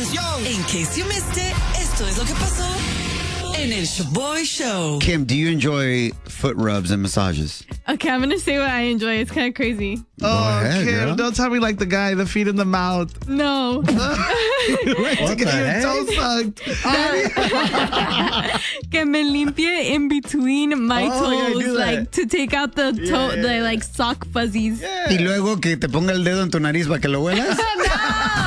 In case you missed it, esto es lo que pasó en el Shaboy Show. Kim, do you enjoy foot rubs and massages? Okay, I'm gonna say what I enjoy. It's kind of crazy. ahead, Kim, girl. don't tell me like the guy, the feet in the mouth. No. Like to get your toe sucked. Que me limpie in between my yeah, toes, do that. like to take out the toe, the like sock fuzzies. Y luego que te ponga el dedo en tu nariz para que lo huelas. No.